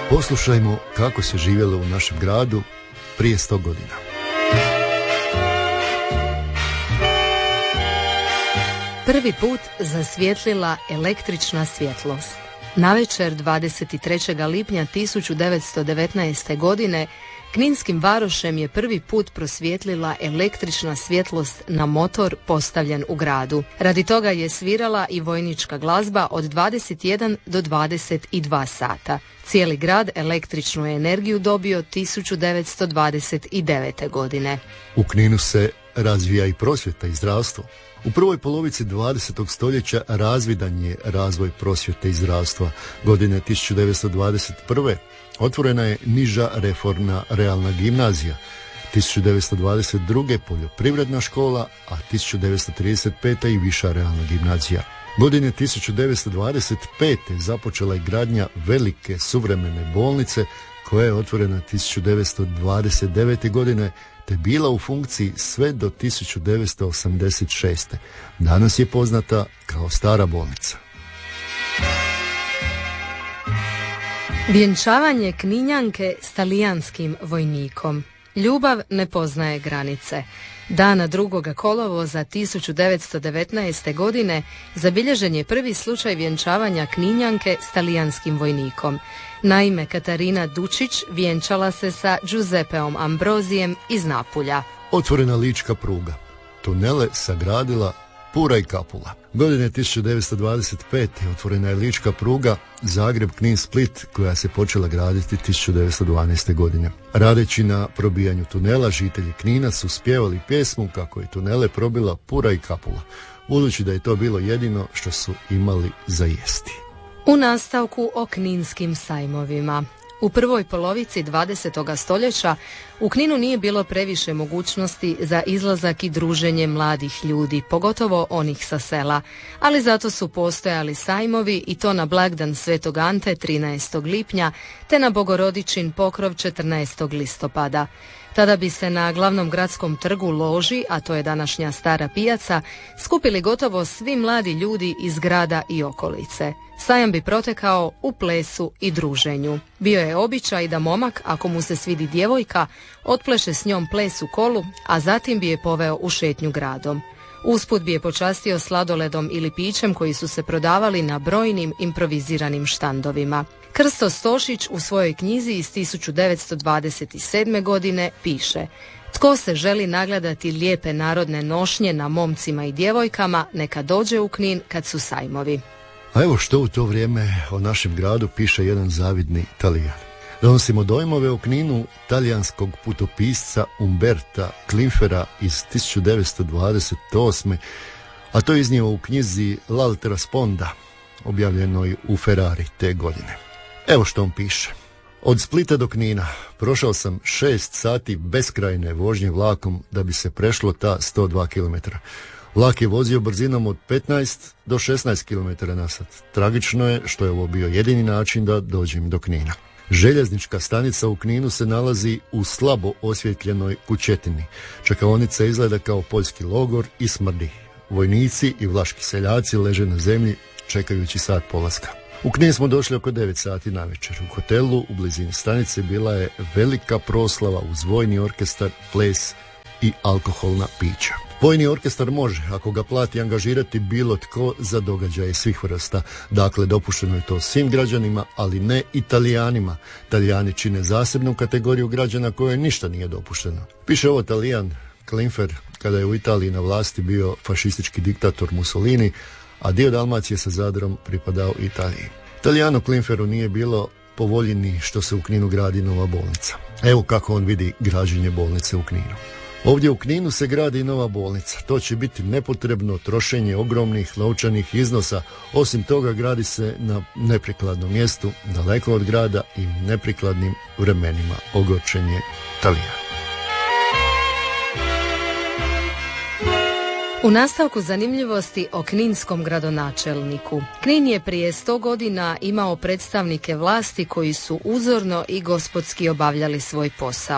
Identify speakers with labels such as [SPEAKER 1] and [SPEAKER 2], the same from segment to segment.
[SPEAKER 1] Poslušajmo kako se živjelo u našem gradu prije 100 godina.
[SPEAKER 2] Prvi put zasvijetlila električna svjetlost. Navečer 23. lipnja 1919. godine Kninskim varošem je prvi put prosvijetlila električna svjetlost na motor postavljen u gradu. Radi toga je svirala i vojnička glazba od 21 do 22 sata. Cijeli grad električnu energiju dobio 1929. godine.
[SPEAKER 1] U Kninu se razvija i prosvjeta i zdravstvo. U prvoj polovici 20. stoljeća razvidan je razvoj prosvjete i zdravstva. Godine 1921. otvorena je niža reformna realna gimnazija, 1922. poljoprivredna škola, a 1935. i viša realna gimnazija. Godine 1925. započela je gradnja velike suvremene bolnice koja je otvorena 1929. godine te bila u funkciji sve do 1986. Danas je poznata kao Stara bolnica.
[SPEAKER 2] Vjenčavanje Kninjanke s talijanskim vojnikom. Ljubav ne poznaje granice. Dana 2. kolovoza 1919. godine zabilježen je prvi slučaj vjenčavanja Kninjanke s talijanskim vojnikom. Naime, Katarina Dučić vjenčala se sa Giuseppeom Ambrozijem iz Napulja.
[SPEAKER 1] Otvorena lička pruga. Tunele sagradila Pura i Kapula. Godine 1925. otvorena je lička pruga Zagreb-Knin-Split koja se počela graditi 1912. godine. Radeći na probijanju tunela, žitelji Knina su spjevali pjesmu kako je tunele probila Pura i Kapula, budući da je to bilo jedino što su imali za jesti.
[SPEAKER 2] U nastavku o kninskim sajmovima. U prvoj polovici 20. stoljeća u Kninu nije bilo previše mogućnosti za izlazak i druženje mladih ljudi, pogotovo onih sa sela, ali zato su postojali sajmovi i to na blagdan Svetog Ante 13. lipnja te na Bogorodičin pokrov 14. listopada. Tada bi se na glavnom gradskom trgu Loži, a to je današnja Stara pijaca, skupili gotovo svi mladi ljudi iz grada i okolice. Sajam bi protekao u plesu i druženju. Bio je običaj da momak, ako mu se svidi djevojka, otpleše s njom ples u kolu, a zatim bi je poveo u šetnju gradom. Usput bi je počastio sladoledom ili pićem koji su se prodavali na brojnim improviziranim štandovima. Krsto Stošić u svojoj knjizi iz 1927. godine piše: tko se želi nagledati lijepe narodne nošnje na momcima i djevojkama, neka dođe u Knin kad su sajmovi.
[SPEAKER 1] A evo što u to vrijeme o našem gradu piše jedan zavidni Talijan. Donosimo dojmove o Kninu talijanskog putopisca Umberta Klinfera iz 1928. a to je iznio u knjizi L'altra sponda, objavljenoj u Ferrari te godine. Evo što on piše. Od Splita do Knina prošao sam 6 sati beskrajne vožnje vlakom da bi se prešlo ta 102 km. Vlak je vozio brzinom od 15 do 16 km na sat. Tragično je što je ovo bio jedini način da dođem do Knina. Željeznička stanica u Kninu se nalazi u slabo osvjetljenoj kućetini. Čekaonica izgleda kao poljski logor i smrdi. Vojnici i vlaški seljaci leže na zemlji čekajući sat polaska. U Knin smo došli oko 9 sati navečer. U hotelu u blizini stanice bila je velika proslava uz vojni orkestar, ples i alkoholna pića. Vojni orkestar može, ako ga plati, angažirati bilo tko za događaje svih vrsta. Dakle, dopušteno je to svim građanima, ali ne Italijanima. Talijani čine zasebnu kategoriju građana koje ništa nije dopušteno. Piše ovo Talijan Klinfer kada je u Italiji na vlasti bio fašistički diktator Mussolini, a dio Dalmacije sa Zadrom pripadao Italiji. Talijanu Klinferu nije bilo po volji ni što se u Kninu gradi nova bolnica. Evo kako on vidi građenje bolnice u Kninu. Ovdje u Kninu se gradi nova bolnica. To će biti nepotrebno trošenje ogromnih novčanih iznosa. Osim toga gradi se na neprikladnom mjestu, daleko od grada i neprikladnim vremenima. Ogorčenje Talijana.
[SPEAKER 2] U nastavku zanimljivosti o kninskom gradonačelniku. Knin je prije 100 godina imao predstavnike vlasti koji su uzorno i gospodski obavljali svoj posao.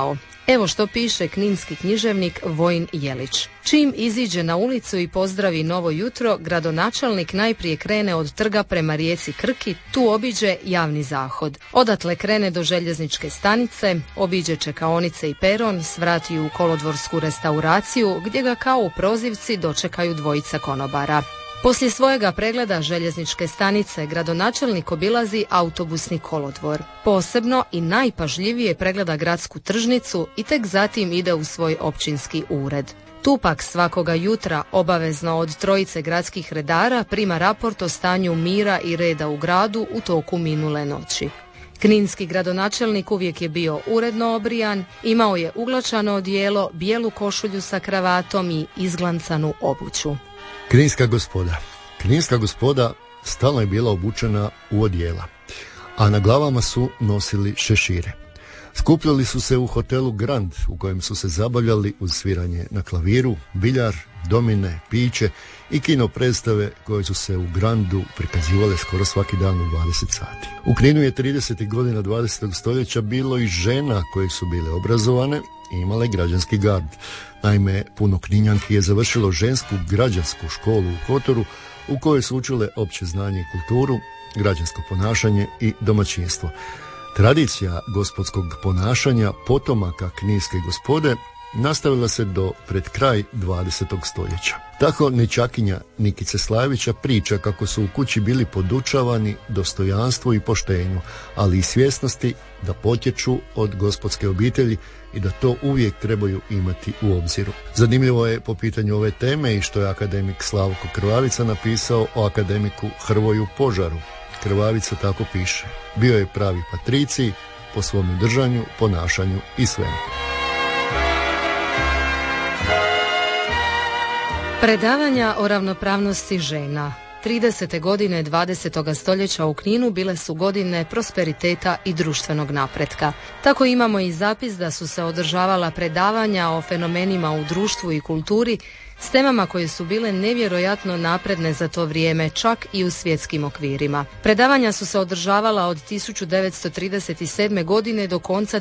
[SPEAKER 2] Evo što piše kninski književnik Vojin Jelić. Čim iziđe na ulicu i pozdravi novo jutro, gradonačelnik najprije krene od trga prema rijeci Krki, tu obiđe javni zahod. Odatle krene do željezničke stanice, obiđe čekaonice i peron, svrati u kolodvorsku restauraciju, gdje ga kao u prozivci dočekaju dvojica konobara. Poslije svojega pregleda željezničke stanice, gradonačelnik obilazi autobusni kolodvor. Posebno i najpažljivije pregleda gradsku tržnicu i tek zatim ide u svoj općinski ured. Tu pak svakoga jutra obavezno od trojice gradskih redara prima raport o stanju mira i reda u gradu u toku minule noći. Kninski gradonačelnik uvijek je bio uredno obrijan, imao je uglačano odijelo, bijelu košulju sa kravatom i izglancanu obuću.
[SPEAKER 1] Kninska gospoda stalno je bila obučena u odijela, a na glavama su nosili šešire. Skupljali su se u hotelu Grand, u kojem su se zabavljali uz sviranje na klaviru, biljar, domine, piće i kino predstave koje su se u Grandu prikazivale skoro svaki dan u 20 sati. U Kninu je 30. godina 20. stoljeća bilo i žena koje su bile obrazovane i imale građanski gard. Naime, puno Kninjanki je završilo žensku građansku školu u Kotoru u kojoj su učile opće znanje i kulturu, građansko ponašanje i domaćinstvo. Tradicija gospodskog ponašanja potomaka kninske gospode nastavila se do pred kraj 20. stoljeća. Tako nečakinja Nikice Slavića priča kako su u kući bili podučavani dostojanstvu i poštenju, ali i svjesnosti da potječu od gospodske obitelji i da to uvijek trebaju imati u obziru. Zanimljivo je po pitanju ove teme i što je akademik Slavko Krvavica napisao o akademiku Hrvoju Požaru. Krvavica tako piše: bio je pravi patricij po svom držanju, ponašanju i svemu.
[SPEAKER 2] Predavanja o ravnopravnosti žena. 30. godine 20. stoljeća u Kninu bile su godine prosperiteta i društvenog napretka. Tako imamo i zapis da su se održavala predavanja o fenomenima u društvu i kulturi s temama koje su bile nevjerojatno napredne za to vrijeme, čak i u svjetskim okvirima. Predavanja su se održavala od 1937. godine do konca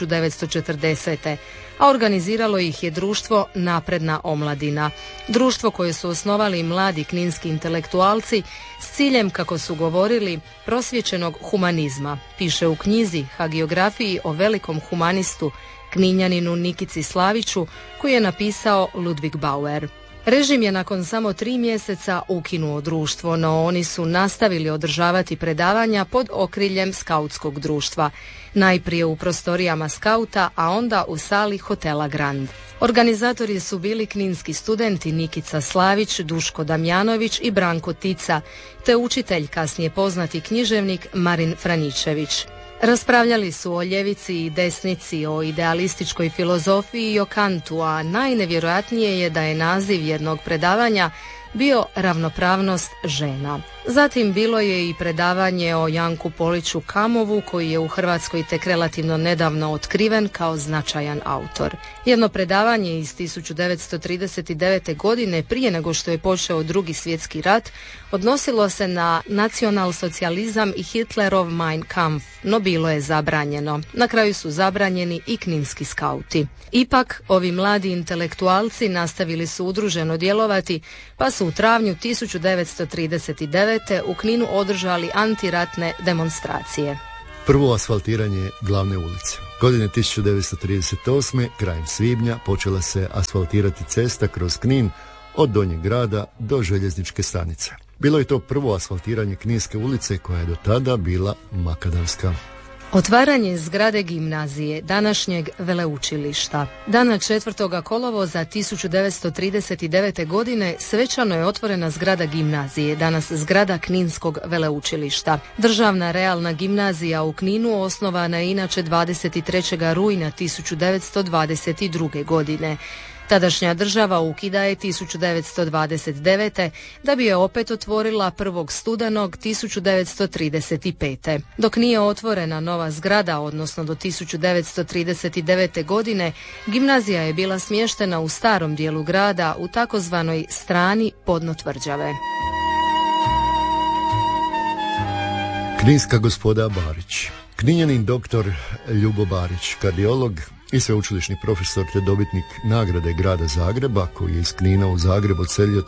[SPEAKER 2] 1940. a organiziralo ih je društvo Napredna omladina. Društvo koje su osnovali mladi kninski intelektualci s ciljem, kako su govorili, prosvjećenog humanizma, piše u knjizi Hagiografiji o velikom humanistu Kninjaninu Nikici Slaviću, koji je napisao Ludwig Bauer. Režim je nakon samo 3 mjeseca ukinuo društvo, no oni su nastavili održavati predavanja pod okriljem skautskog društva. Najprije u prostorijama skauta, a onda u sali hotela Grand. Organizatori su bili kninski studenti Nikica Slavić, Duško Damjanović i Branko Tica, te učitelj, kasnije poznati književnik Marin Franičević. Raspravljali su o ljevici i desnici, o idealističkoj filozofiji i o Kantu, a najnevjerojatnije je da je naziv jednog predavanja bio ravnopravnost žena. Zatim bilo je i predavanje o Janku Poliću Kamovu, koji je u Hrvatskoj tek relativno nedavno otkriven kao značajan autor. Jedno predavanje iz 1939. godine, prije nego što je počeo Drugi svjetski rat, odnosilo se na nacionalsocijalizam i Hitlerov Mein Kampf, no bilo je zabranjeno. Na kraju su zabranjeni i kninski skauti. Ipak, ovi mladi intelektualci nastavili su udruženo djelovati, pa su u travnju 1939. u Kninu održali antiratne demonstracije.
[SPEAKER 1] Prvo asfaltiranje glavne ulice. Godine 1938. krajem svibnja počela se asfaltirati cesta kroz Knin od Donjeg grada do željezničke stanice. Bilo je to prvo asfaltiranje Kninske ulice koja je do tada bila makadamska.
[SPEAKER 2] Otvaranje zgrade gimnazije, današnjeg veleučilišta. Dana 4. kolovoza 1939. godine svečano je otvorena zgrada gimnazije, danas zgrada Kninskog veleučilišta. Državna realna gimnazija u Kninu osnovana je inače 23. rujna 1922. godine. Tadašnja država ukida je 1929. da bi je opet otvorila 1. studenog 1935. Dok nije otvorena nova zgrada, odnosno do 1939. godine, gimnazija je bila smještena u starom dijelu grada u takozvanoj strani Podnotvrđave.
[SPEAKER 1] Kninska gospoda Barić. Kninjanin doktor Ljubo Barić, kardiolog, i sveučilišni profesor te dobitnik nagrade grada Zagreba, koji je iz Knina u Zagreb odselio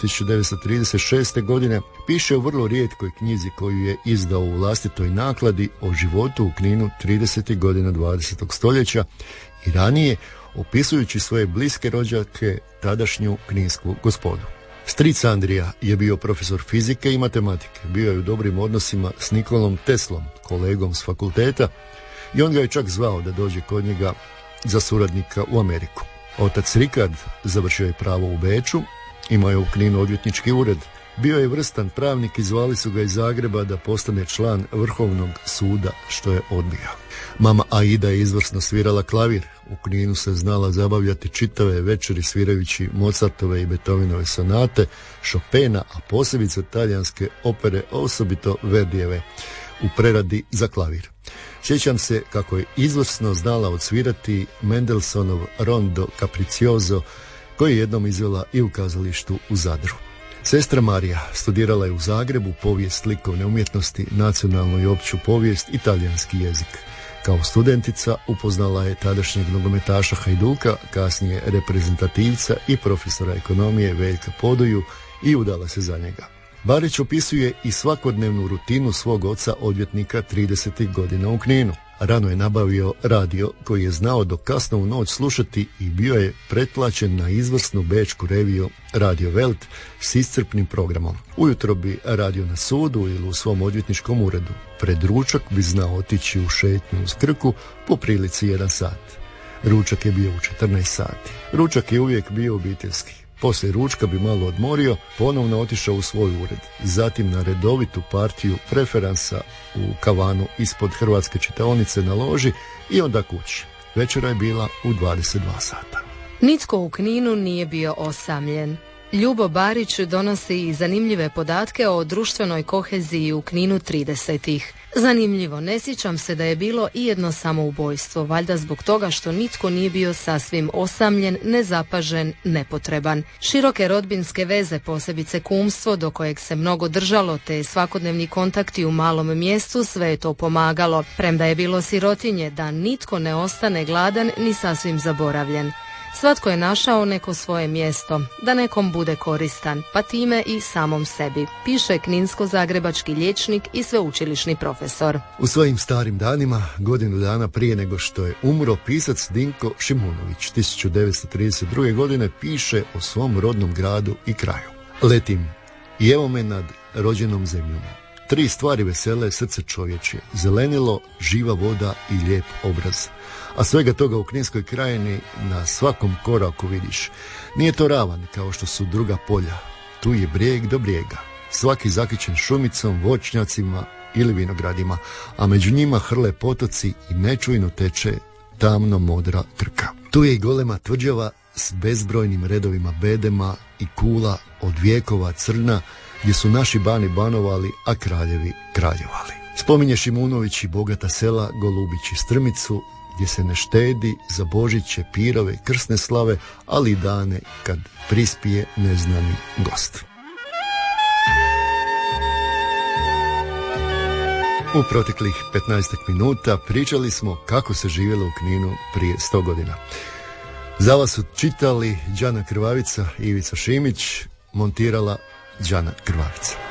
[SPEAKER 1] 1936. godine, piše u vrlo rijetkoj knjizi koju je izdao u vlastitoj nakladi o životu u Kninu 30. godina 20. stoljeća i ranije, opisujući svoje bliske rođake, tadašnju kninsku gospodu. Stric Andrija je bio profesor fizike i matematike, bio je u dobrim odnosima s Nikolom Teslom, kolegom s fakulteta, i on ga je čak zvao da dođe kod njega za suradnika u Ameriku. Otac Rikard završio je pravo u Beču, imao je u Kninu odvjetnički ured, bio je vrstan pravnik i zvali su ga iz Zagreba da postane član Vrhovnog suda, što je odbijao. Mama Aida je izvrsno svirala klavir, u Kninu se znala zabavljati čitave večeri svirajući Mozartove i Beethovenove sonate, Chopina, a posebice talijanske opere, osobito Verdijeve, u preradi za klavir. Sjećam se kako je izvrsno znala odsvirati Mendelssohnov Rondo Capriccioso, koji je jednom izvela i u kazalištu u Zadru. Sestra Marija studirala je u Zagrebu povijest likovne umjetnosti, nacionalnu i opću povijest i talijanski jezik. Kao studentica upoznala je tadašnjeg nogometaša Hajduka, kasnije reprezentativca i profesora ekonomije Veljka Podoju i udala se za njega. Barić opisuje i svakodnevnu rutinu svog oca odvjetnika 30. godina u Kninu. Rano je nabavio radio koji je znao do kasno u noć slušati i bio je pretplaćen na izvrsnu bečku reviju Radio Welt s iscrpnim programom. Ujutro bi radio na sudu ili u svom odvjetničkom uredu. Pred ručak bi znao otići u šetnju uz Krku po prilici 1 sat. Ručak je bio u 14 sati. Ručak je uvijek bio obiteljski. Poslije ručka bi malo odmorio, ponovno otišao u svoj ured, zatim na redovitu partiju preferansa u kavanu ispod Hrvatske čitaonice na loži i onda kući. Večera je bila u 22 sata.
[SPEAKER 2] Nitko u Kninu nije bio osamljen. Ljubo Barić donosi i zanimljive podatke o društvenoj koheziji u Kninu 30-ih. Zanimljivo, ne sjećam se da je bilo i jedno samoubojstvo, valjda zbog toga što nitko nije bio sasvim osamljen, nezapažen, nepotreban. Široke rodbinske veze, posebice kumstvo do kojeg se mnogo držalo, te svakodnevni kontakti u malom mjestu, sve je to pomagalo, premda je bilo sirotinje, da nitko ne ostane gladan ni sasvim zaboravljen. Svatko je našao neko svoje mjesto, da nekom bude koristan, pa time i samom sebi, piše kninsko-zagrebački liječnik i sveučilišni profesor.
[SPEAKER 1] U svojim starim danima, godinu dana prije nego što je umro, pisac Dinko Šimunović 1932. godine piše o svom rodnom gradu i kraju. Letim i evo me nad rođenom zemljom. 3 stvari vesele srce čovječje, zelenilo, živa voda i lijep obraz. A svega toga u Kninskoj krajini na svakom koraku vidiš. Nije to ravan kao što su druga polja. Tu je brijeg do brijega, svaki zakićen šumicom, voćnjacima ili vinogradima, a među njima hrle potoci i nečujno teče tamno modra Krka. Tu je i golema tvrđava s bezbrojnim redovima bedema i kula od vijekova crna, gdje su naši bani banovali, a kraljevi kraljevali. Spominje Šimunović i bogata sela Golubić i Strmicu, gdje se ne štedi za Božiće, pirove, krsne slave, ali i dane kad prispije neznani gost. U proteklih 15 minuta pričali smo kako se živjelo u Kninu prije 100 godina. Za vas su čitali Đana Krvavica i Ivica Šimić, montirala Đana Krvavica.